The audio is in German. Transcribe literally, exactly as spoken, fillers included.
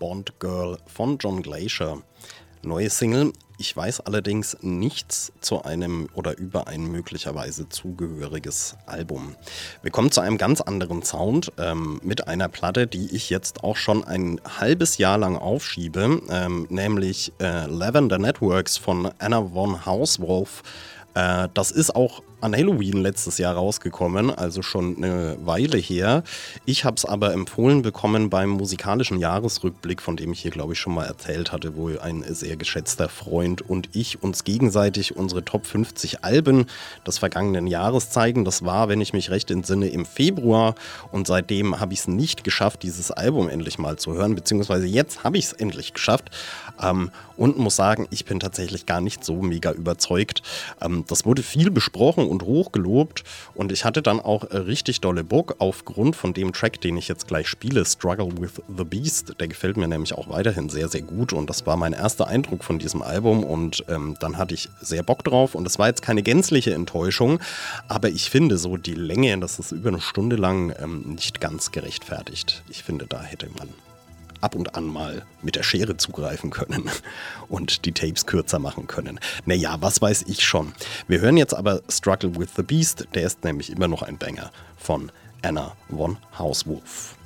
Bond Girl von John Glacier. Neue Single. Ich weiß allerdings nichts zu einem oder über ein möglicherweise zugehöriges Album. Wir kommen zu einem ganz anderen Sound ähm, mit einer Platte, die ich jetzt auch schon ein halbes Jahr lang aufschiebe, ähm, nämlich äh, Lavender Networks von Anna von Hauswolf. Äh, das ist auch an Halloween letztes Jahr rausgekommen, also schon eine Weile her. Ich habe es aber empfohlen bekommen beim musikalischen Jahresrückblick, von dem ich hier, glaube ich, schon mal erzählt hatte, wo ein sehr geschätzter Freund und ich uns gegenseitig unsere Top fünfzig Alben des vergangenen Jahres zeigen. Das war, wenn ich mich recht entsinne, im Februar und seitdem habe ich es nicht geschafft, dieses Album endlich mal zu hören, beziehungsweise jetzt habe ich es endlich geschafft ähm, und muss sagen, ich bin tatsächlich gar nicht so mega überzeugt. Ähm, das wurde viel besprochen und hochgelobt und ich hatte dann auch richtig dolle Bock aufgrund von dem Track, den ich jetzt gleich spiele, Struggle with the Beast. Der gefällt mir nämlich auch weiterhin sehr, sehr gut und das war mein erster Eindruck von diesem Album und ähm, dann hatte ich sehr Bock drauf und es war jetzt keine gänzliche Enttäuschung, aber ich finde so die Länge, das ist über eine Stunde lang, ähm, nicht ganz gerechtfertigt. Ich finde, da hätte man ab und an mal mit der Schere zugreifen können und die Tapes kürzer machen können. Naja, was weiß ich schon. Wir hören jetzt aber Struggle with the Beast, der ist nämlich immer noch ein Banger von Anna von Hauswolf.